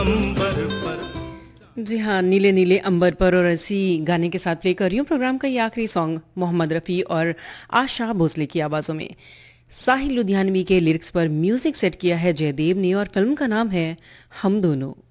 जी हाँ, नीले नीले अंबर पर और ऐसी गाने के साथ प्ले कर रही हूँ प्रोग्राम का ये आखिरी सॉन्ग मोहम्मद रफ़ी और आशा भोसले की आवाज़ों में। साहिल लुधियानवी के लिरिक्स पर म्यूजिक सेट किया है जयदेव ने और फिल्म का नाम है हम दोनों।